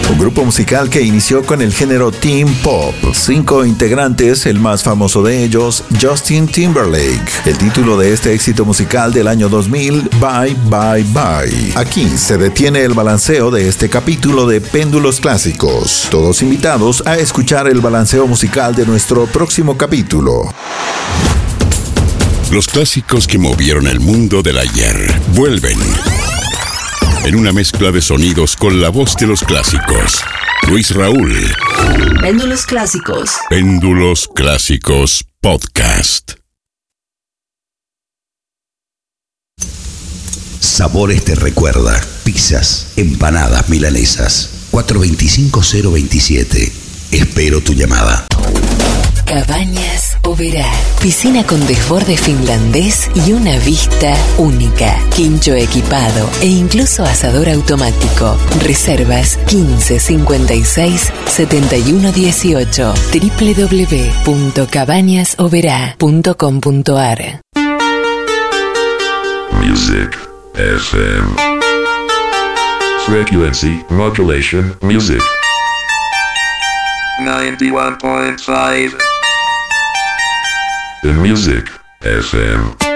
un grupo musical que inició con el género teen pop. 5 integrantes, el más famoso de ellos, Justin Timberlake. El título de este éxito musical del año 2000, Bye Bye Bye. Aquí se detiene el balanceo de este capítulo de Péndulos Clásicos. Todos invitados a escuchar el balanceo musical de nuestro próximo capítulo. Los clásicos que movieron el mundo del ayer vuelven en una mezcla de sonidos con la voz de los clásicos. Luis Raúl. Péndulos Clásicos. Péndulos Clásicos Podcast. Sabores te recuerda. Pizzas, empanadas, milanesas. 425-027. Espero tu llamada. Cabañas Oberá. Piscina con desborde finlandés y una vista única. Quincho equipado e incluso asador automático. Reservas 15 56 71 18. www.cabañasoberá.com.ar. Music FM. Frequency modulation music. 91.5. The Music FM.